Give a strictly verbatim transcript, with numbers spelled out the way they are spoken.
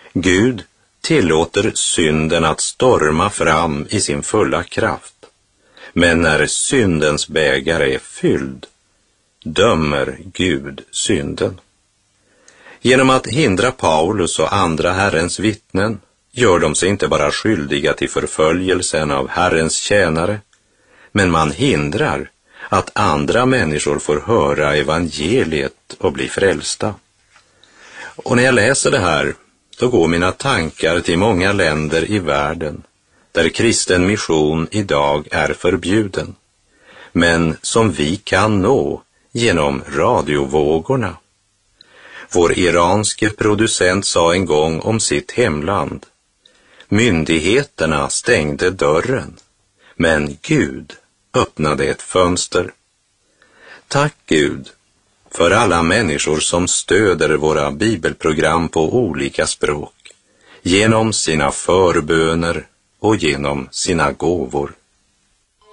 Gud tillåter synden att storma fram i sin fulla kraft. Men när syndens bägare är fylld, dömer Gud synden. Genom att hindra Paulus och andra Herrens vittnen gör de sig inte bara skyldiga till förföljelsen av Herrens tjänare, men man hindrar att andra människor får höra evangeliet och bli frälsta. Och när jag läser det här, då går mina tankar till många länder i världen där kristen mission idag är förbjuden, men som vi kan nå genom radiovågorna. Vår iranske producent sa en gång om sitt hemland: myndigheterna stängde dörren, men Gud öppnade ett fönster. Tack Gud för alla människor som stöder våra bibelprogram på olika språk, genom sina förböner och genom sina gåvor.